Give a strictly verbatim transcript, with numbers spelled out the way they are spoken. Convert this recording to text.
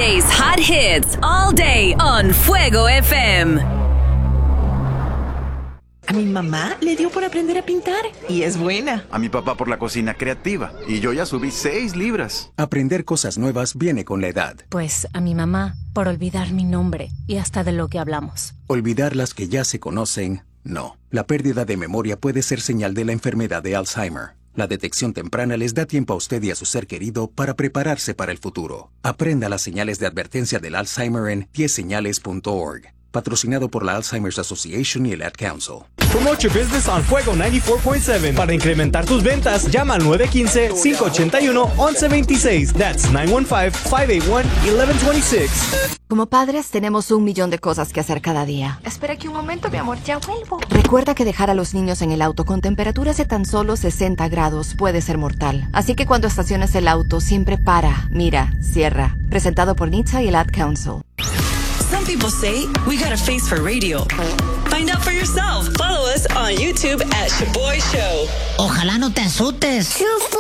J's Hot Hits all day on Fuego F M. A mi mamá le dio por aprender a pintar y es buena. A mi papá por la cocina creativa y yo ya subí seis libras. Aprender cosas nuevas viene con la edad. Pues a mi mamá por olvidar mi nombre y hasta de lo que hablamos. Olvidar las que ya se conocen, no. La pérdida de memoria puede ser señal de la enfermedad de Alzheimer. La detección temprana les da tiempo a usted y a su ser querido para prepararse para el futuro. Aprenda las señales de advertencia del Alzheimer en diez señales punto org. Patrocinado por la Alzheimer's Association y el Ad Council. Promote your business on Fuego noventa y cuatro punto siete. Para incrementar tus ventas, llama al nueve uno cinco, cinco ocho uno, once veintiséis. That's nueve uno cinco, cinco ocho uno, once veintiséis. Como padres tenemos un millón de cosas que hacer cada día. Espera que un momento, mi amor, ya vuelvo. Recuerda que dejar a los niños en el auto con temperaturas de tan solo sesenta grados puede ser mortal. Así que cuando estaciones el auto, siempre para, mira, cierra. Presentado por N H T S A y el Ad Council. Some people say we got a face for radio. Find out for yourself. Follow us on YouTube at Shaboy Show. Ojalá no te asustes.